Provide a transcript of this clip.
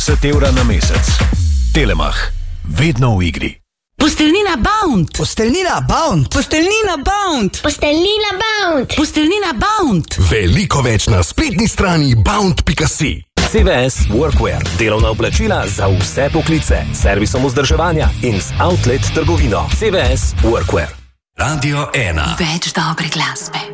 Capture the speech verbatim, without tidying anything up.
trideset evra na mesec. Telemach. Vedno v igri. Posteljnina Bound. Posteljnina Bound. Posteljnina Bound. Posteljnina Bound. Posteljnina Bound. Veliko več na spletni strani bound pika si. C V S Workwear. Delovna oblačila za vse poklice. Servisom vzdrževanja in z outlet trgovino. C V S Workwear. Radio ena. Več dobre glasbe.